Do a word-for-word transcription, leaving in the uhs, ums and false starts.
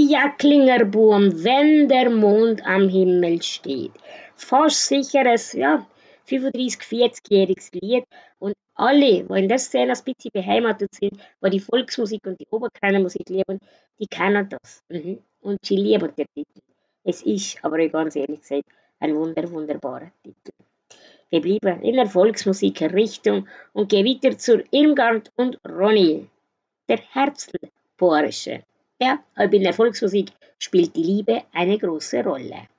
Ja, Klingerbuben, wenn der Mond am Himmel steht. Fast sicher ein, ja, fünfunddreißig-, vierzigjähriges Lied. Und alle, die in der Szene ein bisschen beheimatet sind, die die Volksmusik und die Oberkleinermusik lieben, die kennen das. Mhm. Und sie lieben den Titel. Es ist, aber ganz ehrlich gesagt, ein wunder, wunderbarer Titel. Wir bleiben in der Volksmusik-Richtung und gehen weiter zur Irmgard und Ronny, der Herzl-Bursche. Ja, aber in der Volksmusik spielt die Liebe eine große Rolle.